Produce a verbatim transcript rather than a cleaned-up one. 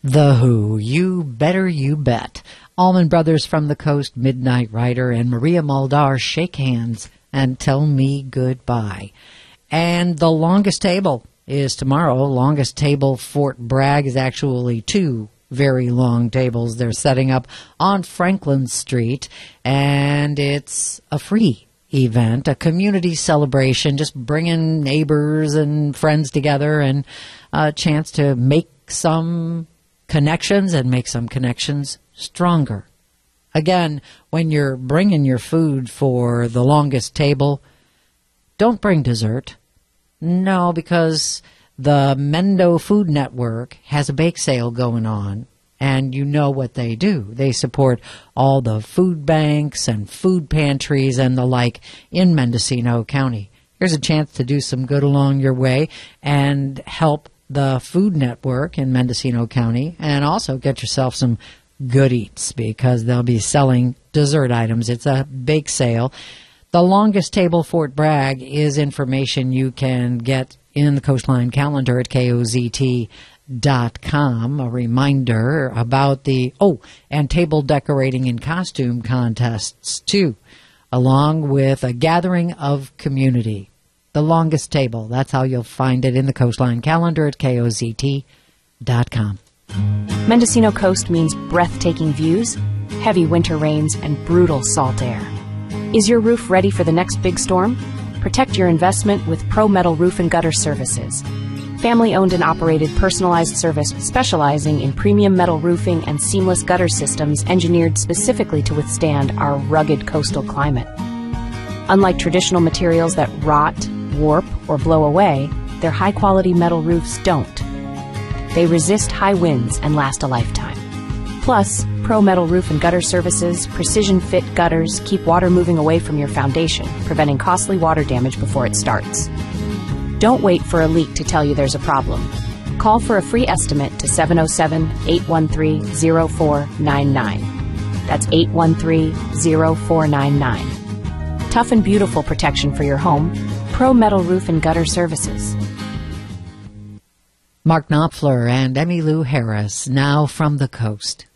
The Who, You Better You Bet. Allman Brothers from the Coast, Midnight Rider, and Maria Muldaur shake hands and tell me goodbye. And The Longest Table is tomorrow. Longest Table Fort Bragg is actually two very long tables they're setting up on Franklin Street, and it's a free event, a community celebration, just bringing neighbors and friends together and a chance to make some connections and make some connections stronger. Again, when you're bringing your food for the longest table, don't bring dessert. No, because the Mendo Food Network has a bake sale going on, and you know what they do. They support all the food banks and food pantries and the like in Mendocino County. Here's a chance to do some good along your way and help the Food Network in Mendocino County, and also get yourself some good eats because they'll be selling dessert items. It's a bake sale. The Longest Table Fort Bragg is information you can get in the Coastline calendar at K O Z T dot com. A reminder about the, oh, and table decorating and costume contests too, along with a gathering of community. The Longest Table, that's how you'll find it in the Coastline calendar at K O Z T dot com. Mendocino Coast means breathtaking views, heavy winter rains, and brutal salt air. Is your roof ready for the next big storm? Protect your investment with Pro Metal Roof and Gutter Services. Family-owned and operated personalized service specializing in premium metal roofing and seamless gutter systems engineered specifically to withstand our rugged coastal climate. Unlike traditional materials that rot, warp, or blow away, their high-quality metal roofs don't. They resist high winds and last a lifetime. Plus, Pro Metal Roof and Gutter Services precision-fit gutters keep water moving away from your foundation, preventing costly water damage before it starts. Don't wait for a leak to tell you there's a problem. Call for a free estimate to seven oh seven, eight one three, oh four nine nine. That's eight one three, oh four nine nine. Tough and beautiful protection for your home. Pro Metal Roof and Gutter Services. Mark Knopfler and Emmylou Harris, now from the coast.